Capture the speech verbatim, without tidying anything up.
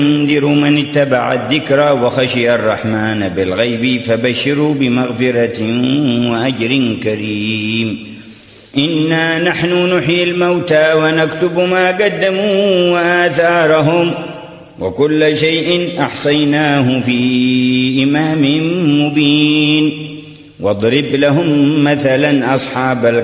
ينذر من اتبع الذكر وخشي الرحمن بالغيب فبشروا بمغفرة وأجر كريم. إنا نحن نحيي الموتى ونكتب ما قدموا وآثارهم وكل شيء أحصيناه في إمام مبين. واضرب لهم مثلا أصحاب